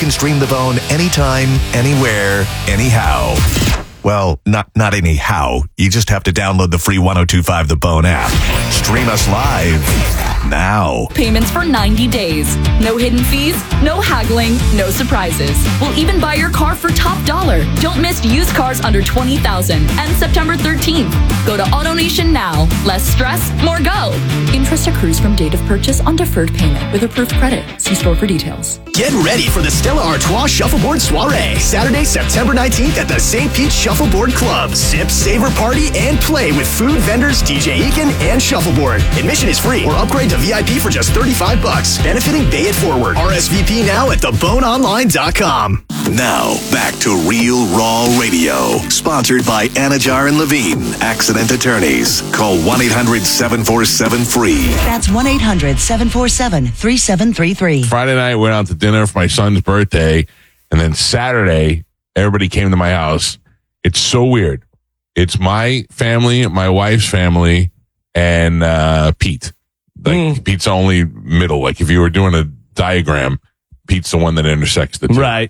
can stream The Bone anytime, anywhere, anyhow. Well, not anyhow. You just have to download the free 102.5 The Bone app. Stream us live now. Payments for 90 days. No hidden fees, no haggling, no surprises. We'll even buy your car for top dollar. Don't miss used cars under $20,000. And September 13th. Go to AutoNation now. Less stress, more go. Interest accrues from date of purchase on deferred payment with approved credit. See store for details. Get ready for the Stella Artois Shuffleboard Soiree, Saturday, September 19th at the St. Pete Shuffleboard Club. Sip, savor, party, and play with food vendors, DJ Eakin, and Shuffleboard. Admission is free or upgrade to VIP for just $35. Benefiting Bay It Forward. RSVP now at theboneonline.com. Now, back to Real Raw Radio. Sponsored by Anajar and Levine, Accident Attorneys. Call 1-800-747-FREE. That's 1-800-747-3733. Friday night, went out to dinner for my son's birthday. And then Saturday, everybody came to my house. It's so weird. It's my family, my wife's family, and Pete. Like, Pete's the only middle. Like, if you were doing a diagram, Pete's the one that intersects the two. Right.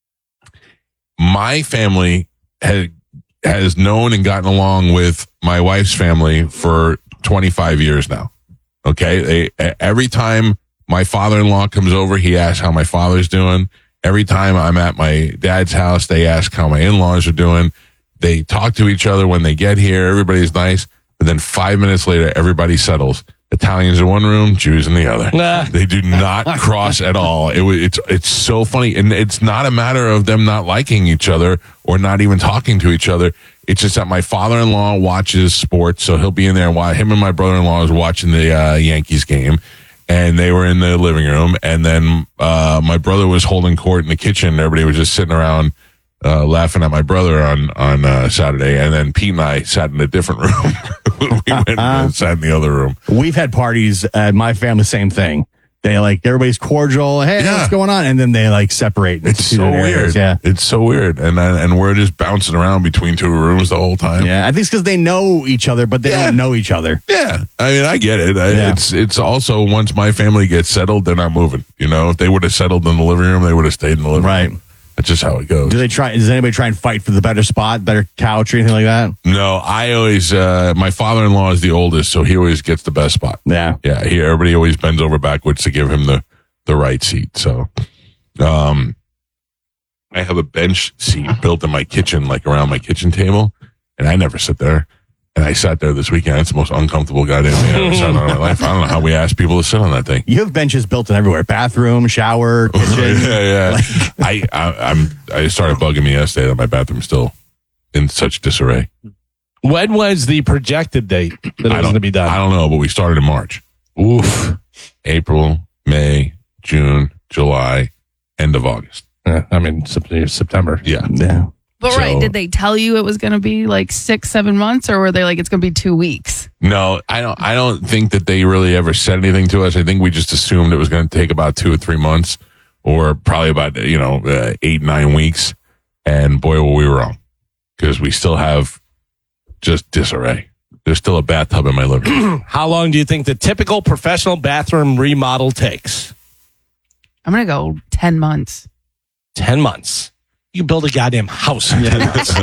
My family has known and gotten along with my wife's family for 25 years now. Okay? Every time my father-in-law comes over, he asks how my father's doing. Every time I'm at my dad's house, they ask how my in-laws are doing. They talk to each other when they get here. Everybody's nice. But then 5 minutes later, everybody settles. Italians in one room, Jews in the other. They do not cross at all. It's so funny. And it's not a matter of them not liking each other or not even talking to each other. It's just that my father-in-law watches sports, so he'll be in there while him and my brother-in-law is watching the Yankees game. And they were in the living room. And then my brother was holding court in the kitchen. Everybody was just sitting around laughing at my brother on Saturday. And then Pete and I sat in a different room. We went and sat in the other room. We've had parties at my family, same thing. They everybody's cordial. Hey, what's going on? And then they separate. It's so weird. Yeah. It's so weird. And we're just bouncing around between two rooms the whole time. Yeah. I think it's because they know each other, but they don't know each other. Yeah. I mean, I get it. Yeah. It's also once my family gets settled, they're not moving. You know, if they would have settled in the living room, they would have stayed in the living room. That's just how it goes. Does anybody try and fight for the better spot, better couch, or anything like that? No, I always, my father-in-law is the oldest, so he always gets the best spot. Yeah. Yeah. Everybody always bends over backwards to give him the right seat. So, I have a bench seat built in my kitchen, like around my kitchen table, and I never sit there. And I sat there this weekend. It's the most uncomfortable goddamn thing I've ever sat on in my life. I don't know how we ask people to sit on that thing. You have benches built in everywhere: bathroom, shower, kitchen. Yeah. I started bugging me yesterday that my bathroom's still in such disarray. When was the projected date that it was going to be done? I don't know, but we started in March. Oof. April, May, June, July, end of August. I mean, September. Yeah. But did they tell you it was going to be 6-7 months, or were they like it's going to be 2 weeks? No, I don't think that they really ever said anything to us. I think we just assumed it was going to take about 2 or 3 months, or probably about 8-9 weeks. And boy, were we wrong, because we still have just disarray. There's still a bathtub in my living room. How long do you think the typical professional bathroom remodel takes? I'm going to go 10 months. 10 months. You can build a goddamn house in 10 months.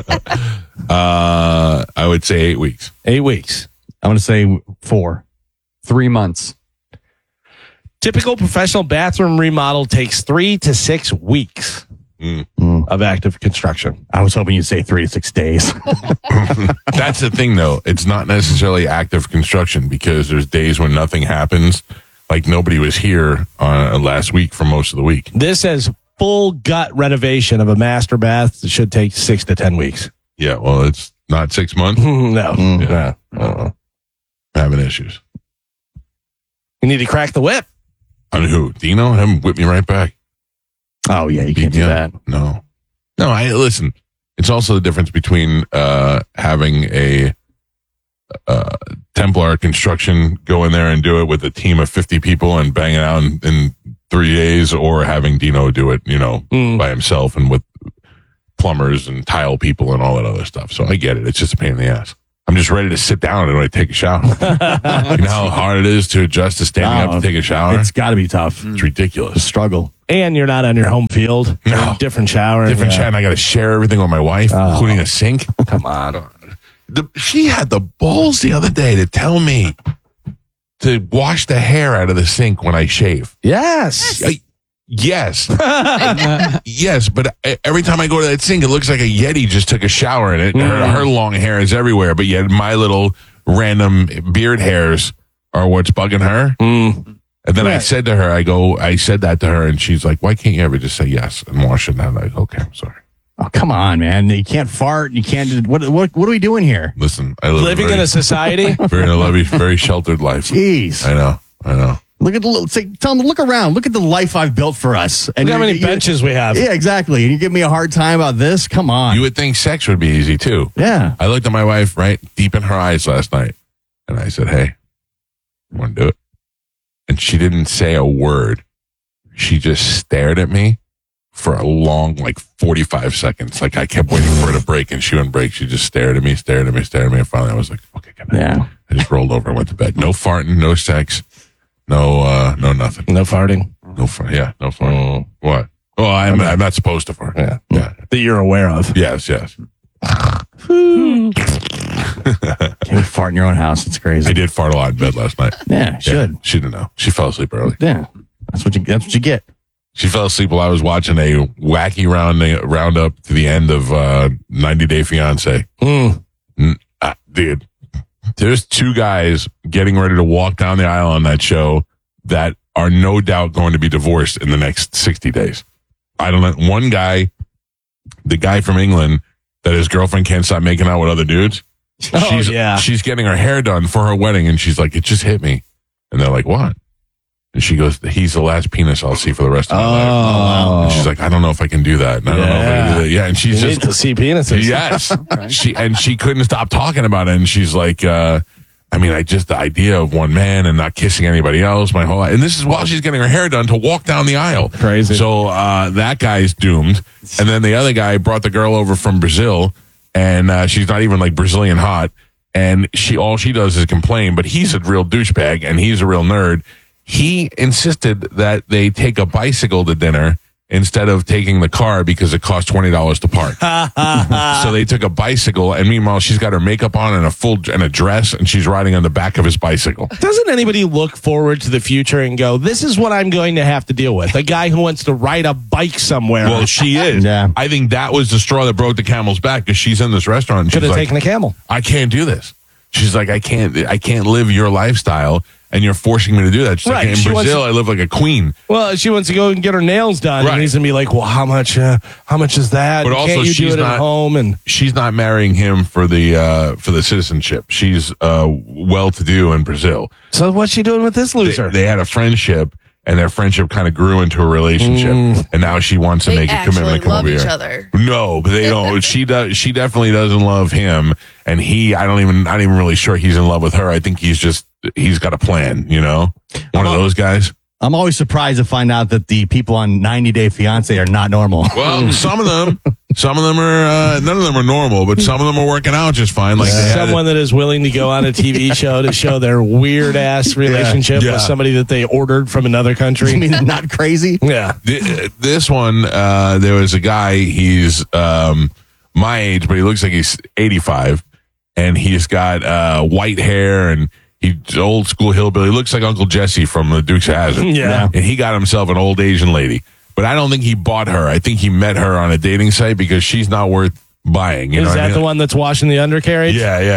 I would say 8 weeks. 8 weeks. I'm going to say 4. 3 months. Typical professional bathroom remodel takes 3 to 6 weeks of active construction. I was hoping you'd say 3 to 6 days. That's the thing, though. It's not necessarily active construction, because there's days when nothing happens. Like nobody was here last week for most of the week. This says full gut renovation of a master bath should take 6 to 10 weeks. Yeah, well, it's not 6 months. No. Yeah. Having issues. You need to crack the whip. On who? Dino? Have him whip me right back. Oh, yeah, you can't do that. No, listen, it's also the difference between having a Templar construction go in there and do it with a team of 50 people and bang it out in 3 days, or having Dino do it, by himself and with plumbers and tile people and all that other stuff. So I get it. It's just a pain in the ass. I'm just ready to sit down when I take a shower. You know how hard it is to adjust to standing up to take a shower? It's got to be tough. It's ridiculous. Struggle. And you're not on your home field. You're in a different shower. Different shower, and I got to share everything with my wife, including a sink. Come on. She had the balls the other day to tell me to wash the hair out of the sink when I shave. Yes. Yes. Yes, but every time I go to that sink, it looks like a Yeti just took a shower in it. Her long hair is everywhere, but yet my little random beard hairs are what's bugging her. And then I said to her, I said that to her, and she's like, why can't you ever just say yes and wash it? And I'm like, okay, I'm sorry. Oh, come on, man. You can't fart. You can't just, what are we doing here? Listen, I live Living in a society. very sheltered life. Jeez. I know. Look at tell them, look around. Look at the life I've built for us. And Look how many benches we have. Yeah, exactly. And you give me a hard time about this? Come on. You would think sex would be easy, too. Yeah. I looked at my wife right deep in her eyes last night, and I said, hey, you want to do it? And she didn't say a word. She just stared at me for a long, 45 seconds. Like, I kept waiting for her to break, and she wouldn't break. She just stared at me. And finally I was like, okay, good night. Yeah. I just rolled over and went to bed. No farting, no sex, no nothing. No farting. No farting. What? Oh, I'm not supposed to fart. Yeah. That you're aware of. Yes. Can you fart in your own house? It's crazy. I did fart a lot in bed last night. Yeah, you should. Yeah, she didn't know. She fell asleep early. Yeah. That's what you get. She fell asleep while I was watching a wacky roundup to the end of 90 Day Fiance. Dude, there's two guys getting ready to walk down the aisle on that show that are no doubt going to be divorced in the next 60 days. I don't know. One guy, the guy from England, that his girlfriend can't stop making out with other dudes. She's getting her hair done for her wedding, and she's like, it just hit me. And they're like, what? And she goes, he's the last penis I'll see for the rest of my life. And she's like, I don't know if I can do that. And I don't know if I can do that. Yeah, and she's You need to see penises. Yes. She couldn't stop talking about it. And she's like, the idea of one man and not kissing anybody else my whole life. And this is while she's getting her hair done to walk down the aisle. Crazy. So that guy's doomed. And then the other guy brought the girl over from Brazil, and she's not even Brazilian hot. And all she does is complain, but he's a real douchebag and he's a real nerd. He insisted that they take a bicycle to dinner instead of taking the car because it costs $20 to park. So they took a bicycle, and meanwhile, she's got her makeup on and a dress, and she's riding on the back of his bicycle. Doesn't anybody look forward to the future and go, this is what I'm going to have to deal with? A guy who wants to ride a bike somewhere. Well, she is. Yeah. I think that was the straw that broke the camel's back, because she's in this restaurant. And Should she's have like, taken a camel. I can't do this. She's like, I can't live your lifestyle, and you're forcing me to do that. She's Right, like, in she Brazil, wants- I live like a queen. Well, she wants to go and get her nails done. Right. And he's going to be like, well, how much is that? But also, can't you do she's it not at home? And she's not marrying him for the citizenship. She's well-to-do in Brazil. so what's she doing with this loser? They had a friendship, and their friendship kind of grew into a relationship. And now she wants to They make a commitment actually to come love over each here. other. No, but they don't. She definitely doesn't love him, and not even really sure he's in love with her. I think he's got a plan. One of those guys. I'm always surprised to find out that the people on 90 Day Fiance are not normal. Well, some of them are, none of them are normal, but some of them are working out just fine. Like they had Someone that is willing to go on a TV show to show their weird ass relationship Yeah. with somebody that they ordered from another I country. mean, not crazy. Yeah. This one, there was a guy, he's my age, but he looks like he's 85, and he's got white hair, and he's old school hillbilly. He looks like Uncle Jesse from the Dukes of Hazzard. Yeah. And he got himself an old Asian lady. But I don't think he bought her. I think he met her on a dating site because she's not worth buying. You know Is what I that mean? the one that's washing the undercarriage?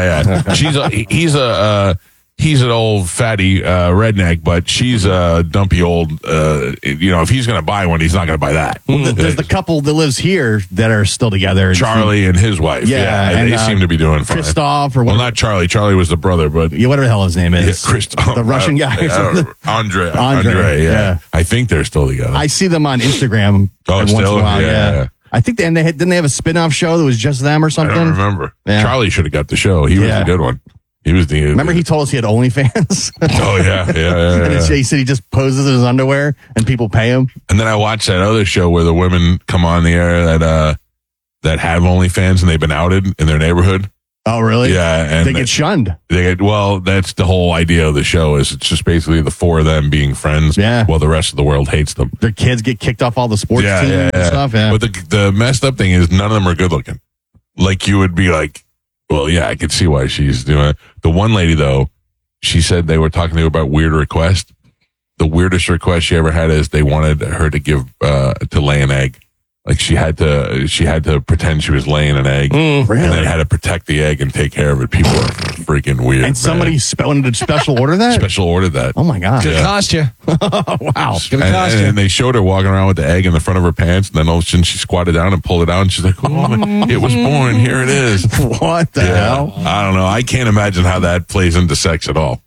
Yeah. He's an old fatty redneck, but she's a dumpy old. If he's going to buy one, he's not going to buy that. There's the couple that lives here that are still together. Charlie and his wife. Yeah, they and, seem to be doing fine. Christoph or Well, whatever. not Charlie. Charlie was the brother, but Whatever the hell his name is. Christoph, the Russian guy. Or something. Andre. yeah. I think they're still together. I see them on Instagram Oh, every once still? in a while. Yeah, yeah. I think didn't they have a spin-off show that was just them or I something? don't remember. Yeah. Charlie should have got the show. He was Yeah. a good one. He was the. Remember he told us he had OnlyFans? Oh yeah. And he said he just poses in his underwear and people pay him. And then I watched that other show where the women come on the air that have OnlyFans and they've been outed in their neighborhood. Oh, really? Yeah, and they get shunned. That's the whole idea of the show. Is it's just basically the four of them being friends. Yeah. While the rest of the world hates them. Their kids get kicked off all the sports teams and stuff. Yeah. But the messed up thing is none of them are good looking. Like you would be like, well, yeah, I could see why she's doing it. The one lady though, she said they were talking to her about weird requests. The weirdest request she ever had is they wanted her to give to lay an egg. Like she had to pretend she was laying an egg, Really? and then had to protect the egg and take care of it. People are freaking weird. And somebody wanted to special order that? Special ordered that. Oh my God. Could cost you. Wow. And they showed her walking around with the egg in the front of her pants, and then all of a sudden she squatted down and pulled it out, and she's like, oh, it was born. Here it is. What the hell? I don't know. I can't imagine how that plays into sex at all.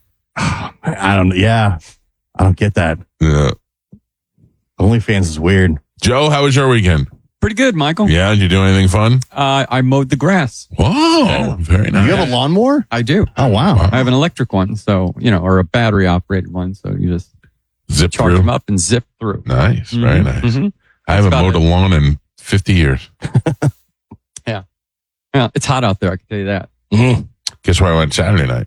I don't get that. Yeah. OnlyFans is weird. Joe, how was your weekend? Pretty good, Michael. Yeah, did you do anything fun? I mowed the grass. Whoa, very nice. You have a lawnmower? I do. Oh, wow. I have an electric one, so, or a battery operated one. So you just Zip charge through. them up and zip through. Nice, very nice. Mm-hmm. I haven't mowed a lawn in 50 years. Yeah, it's hot out there, I can tell you that. Mm-hmm. Guess where I went Saturday night?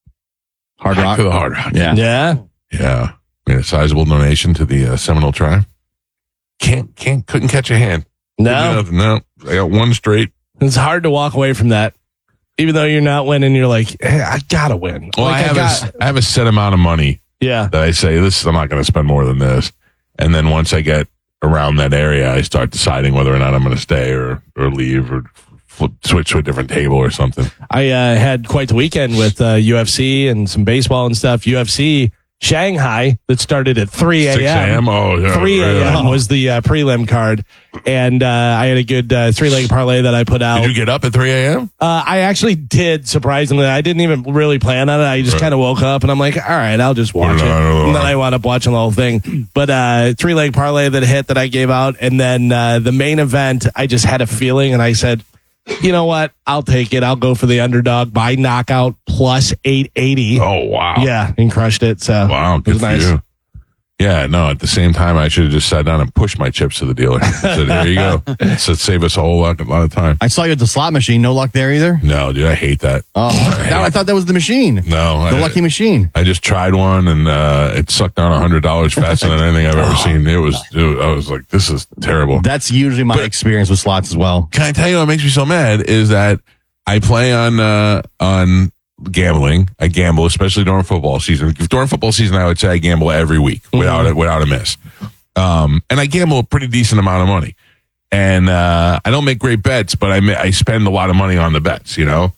Hard Back Rock. to the Hard Rock. Yeah. Yeah. Made a sizable donation to the Seminole Tribe. Couldn't catch a hand. No. No. I got one straight. It's hard to walk away from that. Even though you're not winning, you're like, hey, I gotta win. Well, Like, I have a set amount of money yeah. that I say, I'm not going to spend more than this. And then once I get around that area, I start deciding whether or not I'm going to stay or leave or switch to a different table or something. I had quite the weekend with UFC and some baseball and stuff. UFC Shanghai that started at 3 a.m. 6 a.m.? Oh, yeah. 3 a.m. was the prelim card. And I had a good three-leg parlay that I put out. Did you get up at 3 a.m.? I actually did, surprisingly. I didn't even really plan on it. I just kind of woke up and I'm like, all right, I'll just watch it. And then I wound up watching the whole thing. But three-leg parlay that hit that I gave out. And then the main event, I just had a feeling and I said, you know what? I'll take it. I'll go for the underdog by knockout plus 880. Oh, wow. Yeah, and crushed it. So wow, it good was for nice. you. Yeah, no, at the same time, I should have just sat down and pushed my chips to the dealer. Said, here you go. So save us a whole lot of time. I saw you at the slot machine. No luck there either? No, dude, I hate that. Oh, I thought that was the machine. No. The lucky machine. I just tried one and it sucked down $100 faster than anything I've ever seen. I was like, this is terrible. That's usually my experience with slots as well. Can I tell you what makes me so mad is that I play on gambling. I gamble, especially during football season. During football season, I would say I gamble every week without a miss. And I gamble a pretty decent amount of money. And I don't make great bets, but I spend a lot of money on the bets.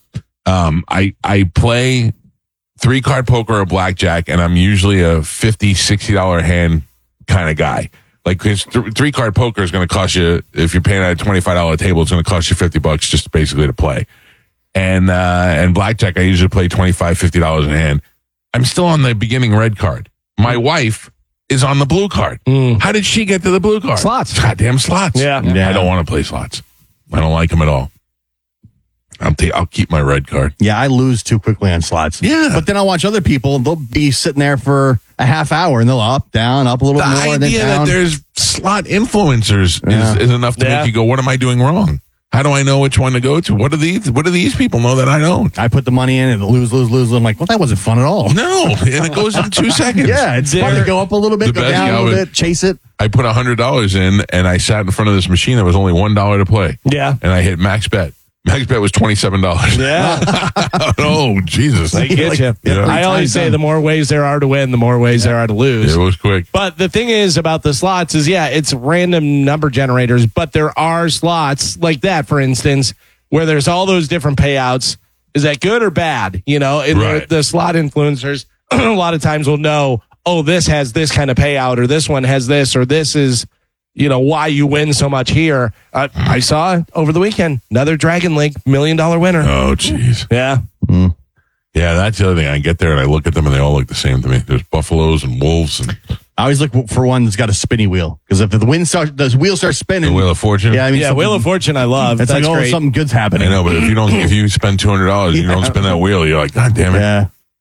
I play 3-card poker or blackjack, and I'm usually a $50, $60 hand kind of guy. Like, because 3-card poker is going to cost you, if you're paying at a $25 table, it's going to cost you $50 just basically to play. And blackjack, I usually play $25, $50 a hand. I'm still on the beginning red card. My wife is on the blue card. How did she get to the blue card? Slots. Goddamn slots. Yeah. I don't want to play slots. I don't like them at all. I'll keep my red card. Yeah, I lose too quickly on slots. Yeah. But then I'll watch other people, and they'll be sitting there for a half hour, and they'll up, down, up a little The more, and then idea down. that there's slot influencers is enough to make you go, what am I doing wrong? How do I know which one to go to? What do these people know that I don't? I put the money in and lose. I'm like, well, that wasn't fun at all. No, and it goes in 2 seconds. Yeah, it's fun to go up a little bit, The go best down a guy little would- bit, chase it. I put $100 in, and I sat in front of this machine that was only $1 to play. Yeah. And I hit max bet. Max bet was $27. Yeah. Oh, Jesus. They get you. Yeah. I always say the more ways there are to win, the more ways there are to lose. It was quick. But the thing is about the slots is, it's random number generators, but there are slots like that, for instance, where there's all those different payouts. Is that good or bad? And Right. the slot influencers a lot of times will know, oh, this has this kind of payout, or this one has this, or this is, why you win so much here. I saw over the weekend, another Dragon Link $1 million winner. Oh, jeez. Yeah. Yeah, that's the other thing. I get there and I look at them and they all look the same to me. There's buffaloes and wolves and I always look for one that's got a spinny wheel, because if the wheel starts spinning, the Wheel of Fortune. yeah, I mean, Wheel of Fortune I love. It's That's like, great. something good's happening. I know, but if you spend $200 and you don't spin that wheel, you're like, God damn it. Yeah.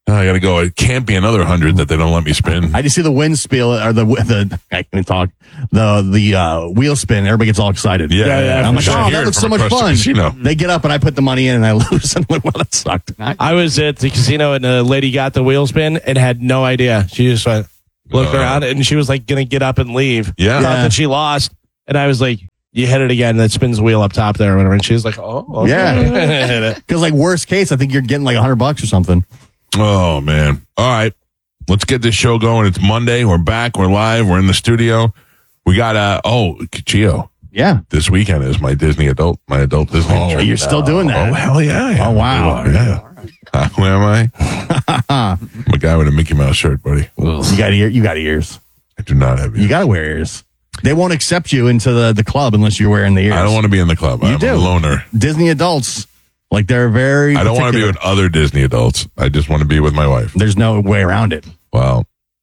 I got to go. It can't be another 100 that they don't let me spin. I just see the wind spill or the I can't talk. The wheel spin. Everybody gets all excited. Yeah. I'm like, Sure. oh, Hear that it looks so from much across the fun. casino. They get up and I put the money in and I lose. And I'm like, well, that sucked. I was at the casino and a lady got the wheel spin and had no idea. She just went, looked around and she was like going to get up and leave. Yeah. Thought that she lost. And I was like, you hit it again. That spins the wheel up top there or whatever. And she was like, oh, okay. Yeah. Because like worst case, I think you're getting like $100 or something. Oh, man. All right. Let's get this show going. It's Monday. We're back. We're live. We're in the studio. We got, Gio. Yeah. This weekend is my adult Disney. Oh, you're still doing that? Oh, hell yeah. Oh, wow. Yeah. Who am I? I'm a guy with a Mickey Mouse shirt, buddy. You got ears. I do not have ears. You got to wear ears. They won't accept you into the club unless you're wearing the ears. I don't want to be in the club. I'm a loner. Disney adults, like they're very I don't want to be with other Disney adults. I just want to be with my wife. There's no way around it. Well,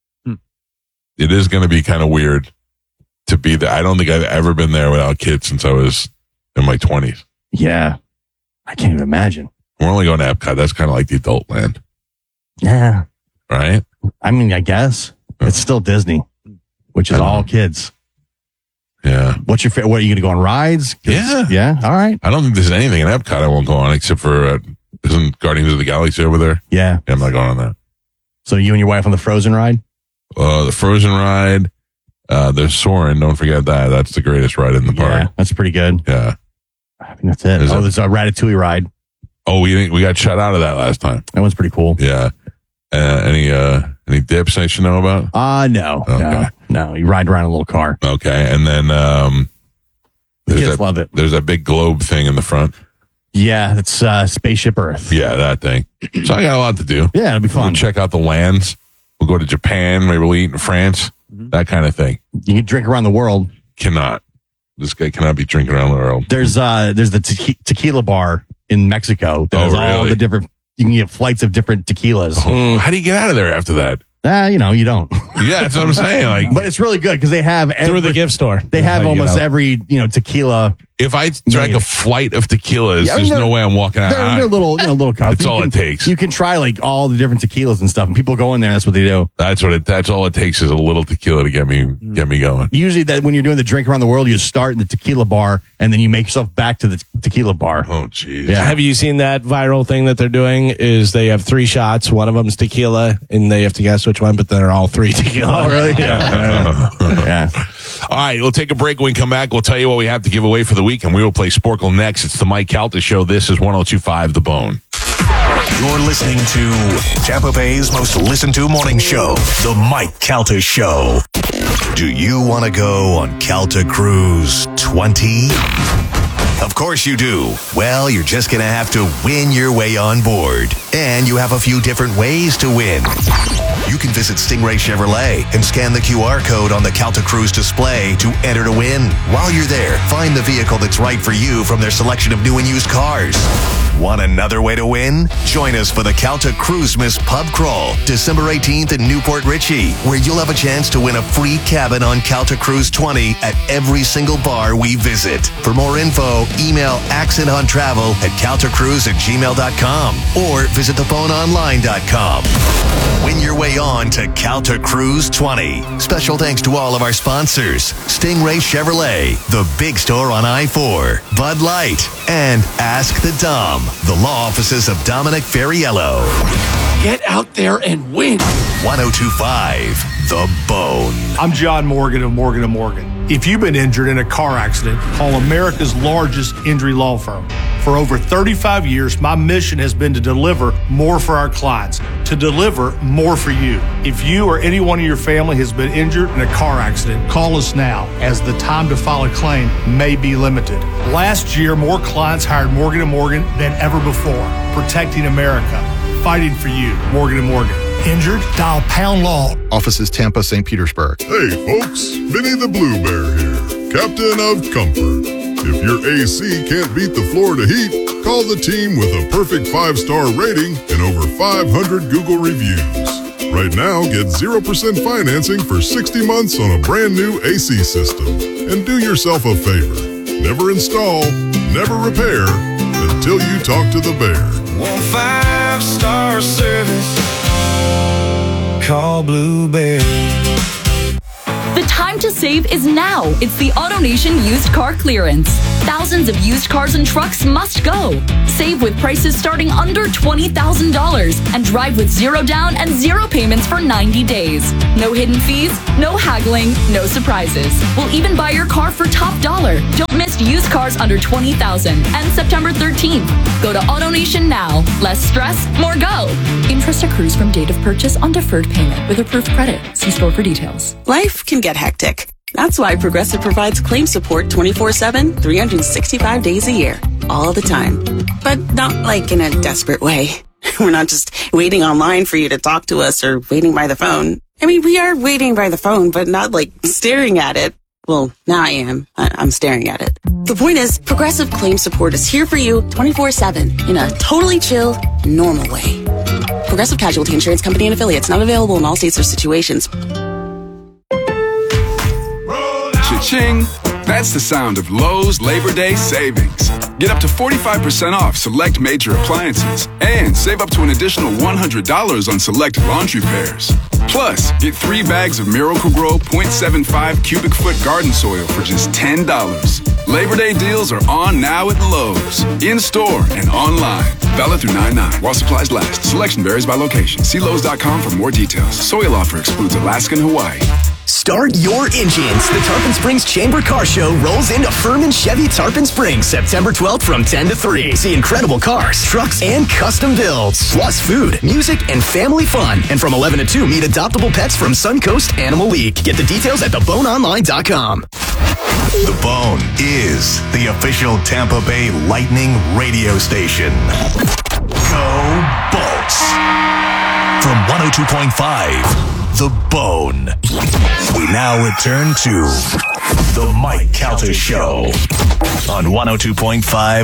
it is going to be kind of weird to be there. I don't think I've ever been there without kids since I was in my 20s. Yeah. I can't even imagine. We're only going to Epcot. That's kind of like the adult land. Yeah. Right? I mean, I guess. It's still Disney, which is all kids. Yeah. What's your favorite? What, are you going to go on rides? Yeah. Yeah. All right. I don't think there's anything in Epcot I won't go on except for, isn't Guardians of the Galaxy over there? Yeah. I'm not going on that. So you and your wife on the Frozen ride? The Frozen ride. There's Soarin'. Don't forget that. That's the greatest ride in the park. Yeah, that's pretty good. Yeah. I think that's it. There's a Ratatouille ride. Oh, we got shut out of that last time. That one's pretty cool. Yeah. Any dips I should know about? No. Okay. No. You ride around in a little car. Okay. And then the kids love it. There's that big globe thing in the front. Yeah, that's Spaceship Earth. Yeah, that thing. So I got a lot to do. Yeah, it'll be fun. We'll check out the lands. We'll go to Japan. Maybe we'll eat in France. That kind of thing. You can drink around the world. Cannot. This guy cannot be drinking around the world. There's the tequila bar in Mexico. There's all the different. You can get flights of different tequilas. How do you get out of there after that? You don't. Yeah, that's what I'm saying. But it's really good because they have through the gift store. They have almost every tequila. If I drank a flight of tequilas, there's no way I'm walking out. They're little cups. That's all it takes. You can try like all the different tequilas and stuff, and people go in there. That's what they do. That's all it takes is a little tequila to get me going. Usually, that when you're doing the drink around the world, you start in the tequila bar, and then you make yourself back to the tequila bar. Oh, jeez. Yeah. Have you seen that viral thing that they're doing? Is they have 3 shots. One of them is tequila, and they have to guess which one, but they're all 3 tequila. Oh, really? Yeah. Yeah. All right, we'll take a break. When we come back, we'll tell you what we have to give away for the week, and we will play Sporkle next. It's the Mike Calta Show. This is 102.5 The Bone. You're listening to Tampa Bay's most listened to morning show, The Mike Calta Show. Do you want to go on Calta Cruise 20? Of course you do. Well, you're just going to have to win your way on board. And you have a few different ways to win. You can visit Stingray Chevrolet and scan the QR code on the Calta Cruise display to enter to win. While you're there, find the vehicle that's right for you from their selection of new and used cars. Want another way to win? Join us for the Calta Cruisemas Pub Crawl, December 18th in Newport Richey, where you'll have a chance to win a free cabin on Calta Cruise 20 at every single bar we visit. For more info, email accenthunttravel@caltacruise@gmail.com or visit thephoneonline.com. Win your way on to Calta Cruise 20. Special thanks to all of our sponsors: Stingray Chevrolet, the big store on I-4, Bud Light, and Ask the Dom, the law offices of Dominic Ferriello. Get out there and win. 102.5 The Bone. I'm John Morgan of Morgan & Morgan. If you've been injured in a car accident, call America's largest injury law firm. For over 35 years, my mission has been to deliver more for our clients, to deliver more for you. If you or anyone in your family has been injured in a car accident, call us now, as the time to file a claim may be limited. Last year, more clients hired Morgan & Morgan than ever before, protecting America, fighting for you. Morgan & Morgan. Injured? Dial pound law. Offices Tampa, St. Petersburg. Hey folks, Vinny the Blue Bear here, captain of comfort. If your AC can't beat the Florida heat, call the team with a perfect 5-star rating and over 500 Google reviews. Right now, get 0% financing for 60 months on a brand new AC system. And do yourself a favor. Never install, never repair until you talk to the bear. 5-star service call Blueberry. The time to save is now. It's the AutoNation used car clearance. Thousands of used cars and trucks must go. Save with prices starting under $20,000 and drive with 0 down and 0 payments for 90 days. No hidden fees, no haggling, no surprises. We'll even buy your car for top dollar. Don't miss used cars under $20,000 and September 13th. Go to AutoNation now. Less stress, more go. Interest accrues from date of purchase on deferred payment with approved credit. See store for details. Life can get hectic. That's why Progressive provides claim support 24/7, 365 days a year, all the time. But not like in a desperate way. We're not just waiting online for you to talk to us or waiting by the phone. I mean, we are waiting by the phone, but not like staring at it. Well, now I am. I'm staring at it. The point is, Progressive claim support is here for you 24/7 in a totally chill, normal way. Progressive Casualty Insurance Company and Affiliates, not available in all states or situations. Cha-ching! That's the sound of Lowe's Labor Day savings. Get up to 45% off select major appliances and save up to an additional $100 on select laundry pairs. Plus, get 3 bags of Miracle-Gro 0.75 cubic foot garden soil for just $10. Labor Day deals are on now at Lowe's, in-store and online. Valid through 9/9 while supplies last. Selection varies by location. See Lowe's.com for more details. Soil offer excludes Alaska and Hawaii. Start your engines. The Tarpon Springs Chamber Car Show rolls into Furman Chevy Tarpon Springs September 12th from 10 to 3. See incredible cars, trucks, and custom builds. Plus food, music, and family fun. And from 11 to 2, meet adoptable pets from Suncoast Animal League. Get the details at theboneonline.com. The Bone is the official Tampa Bay Lightning radio station. Go Bolts! From 102.5. The Bone. We now return to The Mike Calta Show on 102.5